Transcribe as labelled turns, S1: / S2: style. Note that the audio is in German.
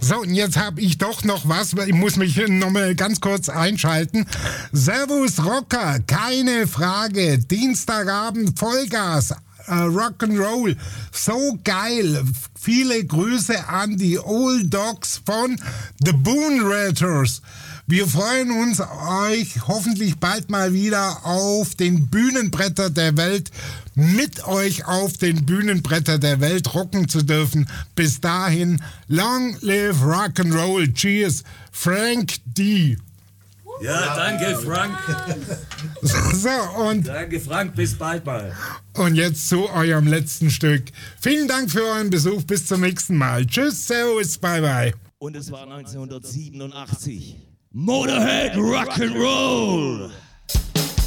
S1: So, und jetzt habe ich doch noch was, weil ich muss mich noch mal ganz kurz einschalten. Servus Rocker, keine Frage. Dienstagabend Vollgas. Rock'n'Roll, so geil. Viele Grüße an die Old Dogs von The Boon Ratters. Wir freuen uns, euch hoffentlich bald mal wieder auf den Bühnenbretter der Welt, mit euch auf den Bühnenbretter der Welt rocken zu dürfen. Bis dahin, long live Rock'n'Roll. Cheers, Frank D.
S2: Ja, danke Frank.
S1: So, und
S2: Danke Frank, bis bald mal.
S1: Und jetzt zu eurem letzten Stück. Vielen Dank für euren Besuch. Bis zum nächsten Mal. Tschüss, servus, bye bye.
S3: Und es war 1987. Motorhead Rock'n'Roll.